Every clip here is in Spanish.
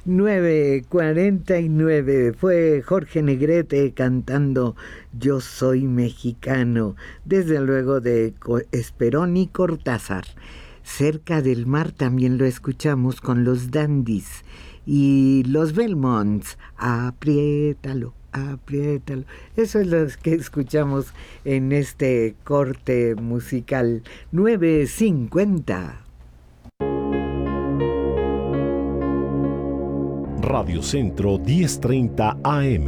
9:49 fue Jorge Negrete cantando Yo Soy Mexicano, desde luego de Esperón y Cortázar. Cerca del mar también lo escuchamos con los Dandies y los Belmonts. Apriétalo, apriétalo. Eso es lo que escuchamos en este corte musical. 9:50. Radio Centro 1030 AM.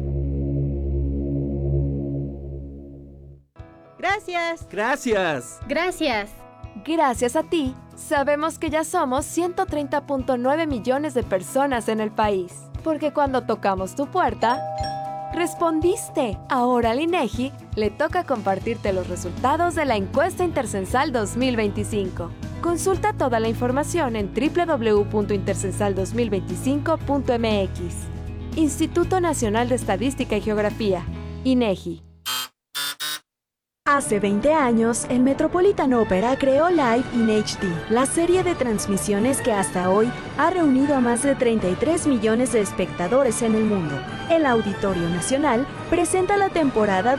Gracias. Gracias. Gracias. Gracias a ti, sabemos que ya somos 130.9 millones de personas en el país. Porque cuando tocamos tu puerta, respondiste. Ahora al INEGI le toca compartirte los resultados de la encuesta Intercensal 2025. Consulta toda la información en www.intercensal2025.mx. Instituto Nacional de Estadística y Geografía, INEGI. Hace 20 años, el Metropolitan Opera creó Live in HD, la serie de transmisiones que hasta hoy ha reunido a más de 33 millones de espectadores en el mundo. El Auditorio Nacional presenta la temporada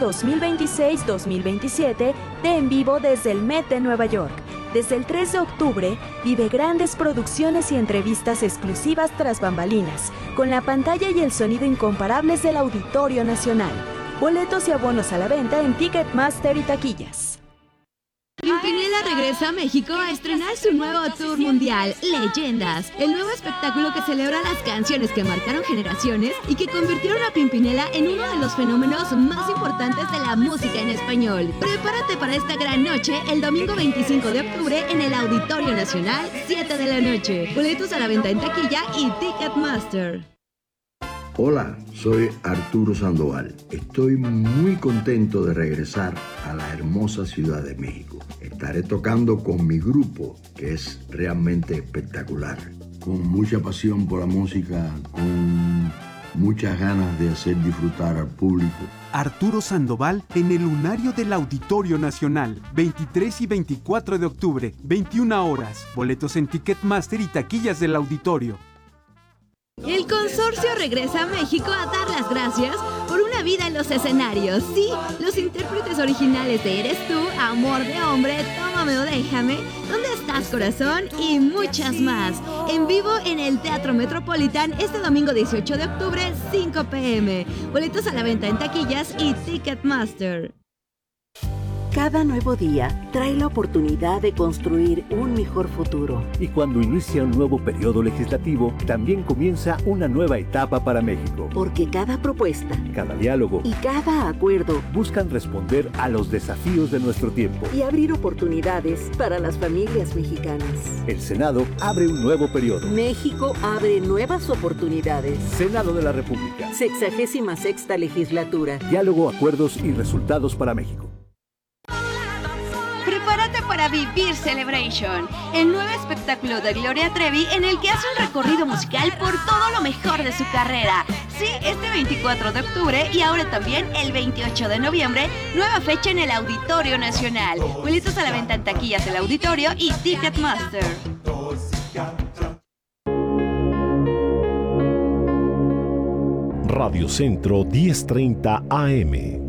2026-2027 de En Vivo desde el Met de Nueva York. Desde el 3 de octubre, vive grandes producciones y entrevistas exclusivas tras bambalinas, con la pantalla y el sonido incomparables del Auditorio Nacional. Boletos y abonos a la venta en Ticketmaster y taquillas. Pimpinela regresa a México a estrenar su nuevo tour mundial, Leyendas, el nuevo espectáculo que celebra las canciones que marcaron generaciones y que convirtieron a Pimpinela en uno de los fenómenos más importantes de la música en español. Prepárate para esta gran noche el domingo 25 de octubre en el Auditorio Nacional, 7 de la noche. Boletos a la venta en taquilla y Ticketmaster. Hola, soy Arturo Sandoval. Estoy muy contento de regresar a la hermosa Ciudad de México. Estaré tocando con mi grupo, que es realmente espectacular. Con mucha pasión por la música, con muchas ganas de hacer disfrutar al público. Arturo Sandoval en el Lunario del Auditorio Nacional, 23 y 24 de octubre, 21 horas. Boletos en Ticketmaster y taquillas del auditorio. El consorcio regresa a México a dar las gracias por una vida en los escenarios. Sí, los intérpretes originales de Eres Tú, Amor de Hombre, Tómame o Déjame, ¿Dónde estás, corazón? Y muchas más. En vivo en el Teatro Metropolitan este domingo 18 de octubre, 5 p.m. Boletos a la venta en taquillas y Ticketmaster. Cada nuevo día trae la oportunidad de construir un mejor futuro. Y cuando inicia un nuevo periodo legislativo, también comienza una nueva etapa para México. Porque cada propuesta, cada diálogo y cada acuerdo buscan responder a los desafíos de nuestro tiempo y abrir oportunidades para las familias mexicanas. El Senado abre un nuevo periodo. México abre nuevas oportunidades. Senado de la República. 66ª legislatura. Diálogo, acuerdos y resultados para México. Prepárate para vivir Celebration, el nuevo espectáculo de Gloria Trevi en el que hace un recorrido musical por todo lo mejor de su carrera. Sí, este 24 de octubre y ahora también el 28 de noviembre, nueva fecha en el Auditorio Nacional. Boletos a la venta en taquillas del auditorio y Ticketmaster. Radio Centro 1030 AM.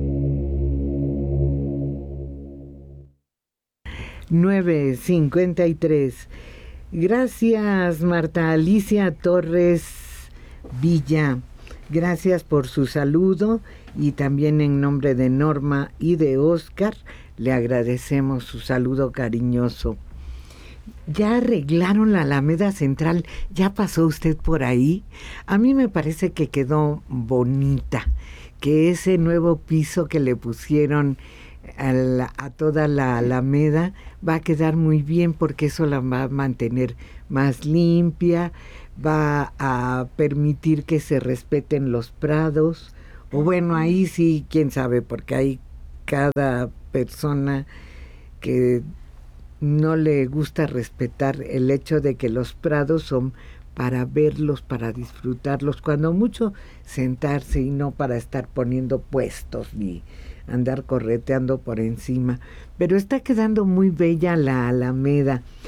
9:53. Gracias, Marta Alicia Torres Villa. Gracias por su saludo y también en nombre de Norma y de Oscar le agradecemos su saludo cariñoso. Ya arreglaron la Alameda Central, ¿ya pasó usted por ahí? A mí me parece que quedó bonita, que ese nuevo piso que le pusieron a toda la Alameda va a quedar muy bien porque eso la va a mantener más limpia, va a permitir que se respeten los prados, o bueno, ahí sí, quién sabe, porque hay cada persona que no le gusta respetar el hecho de que los prados son para verlos, para disfrutarlos, cuando mucho sentarse y no para estar poniendo puestos ni andar correteando por encima. Pero está quedando muy bella la Alameda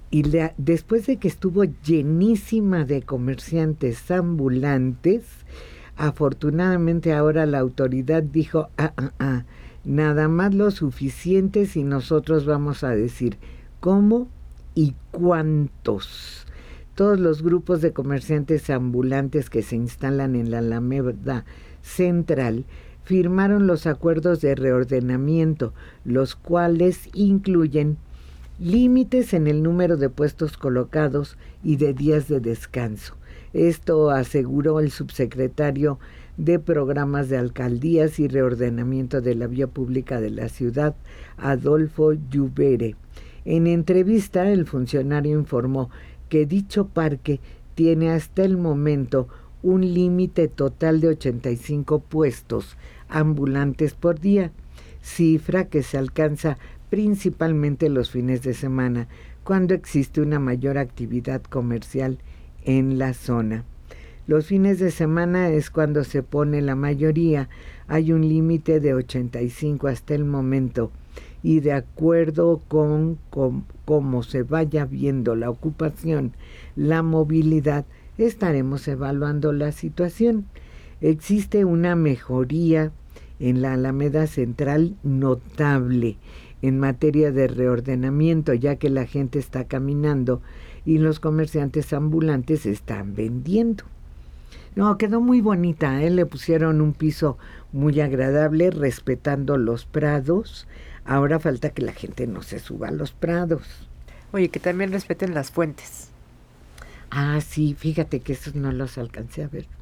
Y después de que estuvo llenísima de comerciantes ambulantes, afortunadamente ahora la autoridad dijo, nada más lo suficiente y nosotros vamos a decir cómo y cuántos. Todos los grupos de comerciantes ambulantes que se instalan en la Alameda Central firmaron los acuerdos de reordenamiento, los cuales incluyen límites en el número de puestos colocados y de días de descanso. Esto aseguró el subsecretario de Programas de Alcaldías y Reordenamiento de la Vía Pública de la ciudad, Adolfo Lluvere. En entrevista, el funcionario informó que dicho parque tiene hasta el momento un límite total de 85 puestos ambulantes por día, cifra que se alcanza principalmente los fines de semana, cuando existe una mayor actividad comercial en la zona. Los fines de semana es cuando se pone la mayoría, hay un límite de 85 hasta el momento, y de acuerdo con cómo se vaya viendo la ocupación, la movilidad, estaremos evaluando la situación. Existe una mejoría en la Alameda Central notable en materia de reordenamiento, ya que la gente está caminando y los comerciantes ambulantes están vendiendo. No, quedó muy bonita, le pusieron un piso muy agradable, respetando los prados. Ahora falta que la gente no se suba a los prados. Oye, que también respeten las fuentes. Ah, sí, fíjate que esos no los alcancé a ver.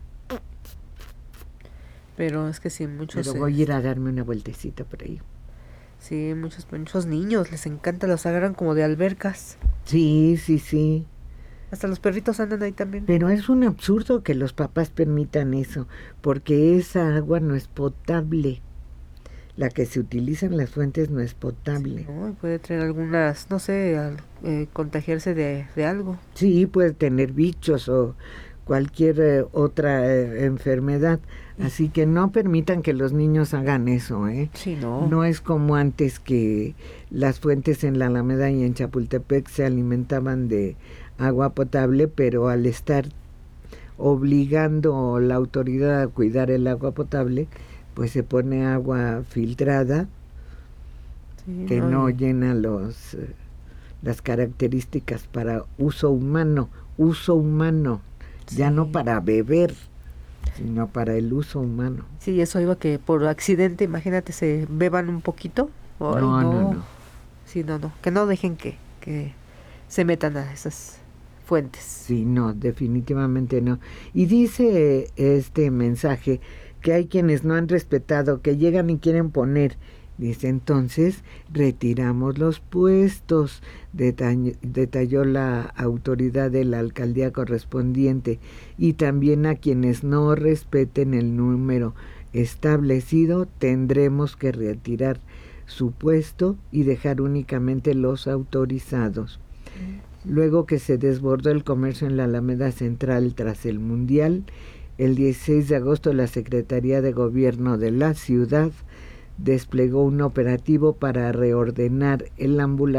Pero es que sí, muchos... Pero voy a ir a darme una vueltecita por ahí. Sí, muchos niños les encanta, los agarran como de albercas. Sí, sí, sí. Hasta los perritos andan ahí también. Pero es un absurdo que los papás permitan eso, porque esa agua no es potable. La que se utiliza en las fuentes no es potable. Sí, no, puede traer algunas, no sé, contagiarse de algo. Sí, puede tener bichos o cualquier otra enfermedad. Así que no permitan que los niños hagan eso, ¿eh? Sí, no. No es como antes, que las fuentes en la Alameda y en Chapultepec se alimentaban de agua potable, pero al estar obligando la autoridad a cuidar el agua potable, pues se pone agua filtrada, sí, que no llena las características para uso humano, sí. Ya no para beber, sino para el uso humano. Sí, eso iba, que por accidente, imagínate, se beban un poquito. Ay, no. Sí, no, que no dejen que se metan a esas fuentes. Sí, no, definitivamente no. Y dice este mensaje que hay quienes no han respetado, que llegan y quieren poner. Dice, entonces retiramos los puestos, detalló la autoridad de la alcaldía correspondiente, y también a quienes no respeten el número establecido tendremos que retirar su puesto y dejar únicamente los autorizados. Luego que se desbordó el comercio en la Alameda Central tras el Mundial, el 16 de agosto la Secretaría de Gobierno de la ciudad desplegó un operativo para reordenar el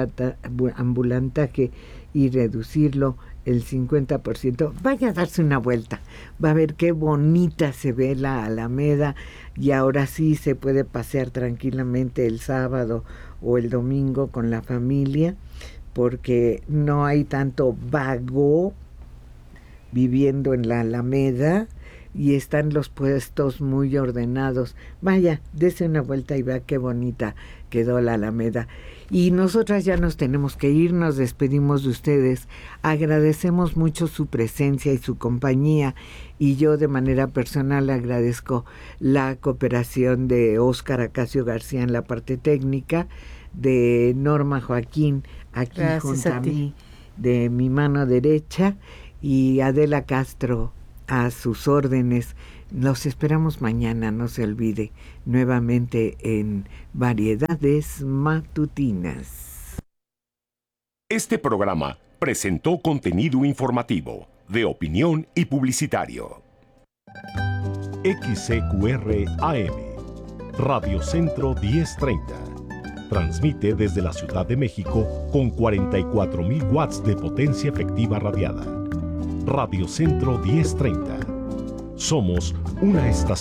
ambulantaje y reducirlo el 50%. Vaya a darse una vuelta, va a ver qué bonita se ve la Alameda, y ahora sí se puede pasear tranquilamente el sábado o el domingo con la familia, porque no hay tanto vago viviendo en la Alameda y están los puestos muy ordenados. Vaya, dése una vuelta y vea qué bonita quedó la Alameda. Y nosotras ya nos tenemos que ir, nos despedimos de ustedes. Agradecemos mucho su presencia y su compañía, y yo de manera personal agradezco la cooperación de Óscar Acacio García en la parte técnica, de Norma Joaquín aquí junto a mí, de mi mano derecha, y Adela Castro a sus órdenes. Los esperamos mañana, no se olvide, nuevamente en Variedades Matutinas. Este programa presentó contenido informativo, de opinión y publicitario. XCQR AM, Radio Centro 1030. Transmite desde la Ciudad de México con 44,000 watts de potencia efectiva radiada. Radio Centro 1030. Somos una estación